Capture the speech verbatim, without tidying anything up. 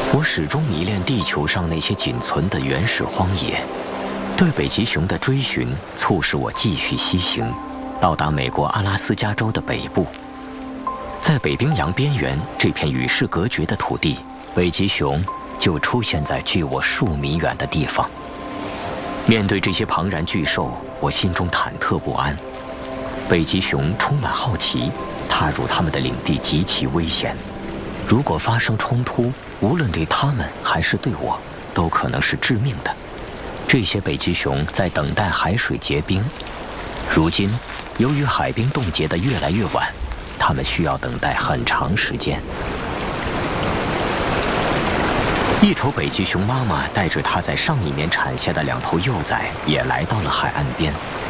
我始终迷恋地球上那些仅存的原始荒野，对北极熊的追寻促使我继续西行，到达美国阿拉斯加州的北部。在北冰洋边缘这片与世隔绝的土地，北极熊就出现在距我数米远的地方。面对这些庞然巨兽，我心中忐忑不安。北极熊充满好奇，踏入它们的领地极其危险。如果发生冲突，无论对它们还是对我，都可能是致命的。这些北极熊在等待海水结冰。如今，由于海冰冻结得越来越晚，它们需要等待很长时间。一头北极熊妈妈带着它在上一年产下的两头幼崽也来到了海岸边。